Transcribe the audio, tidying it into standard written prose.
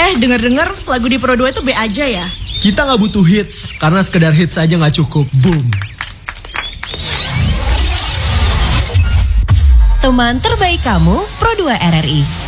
Dengar-dengar lagu di Pro 2 itu B aja ya? Kita nggak butuh hits, karena sekedar hits aja nggak cukup. Boom. Teman terbaik kamu, Pro 2 RRI.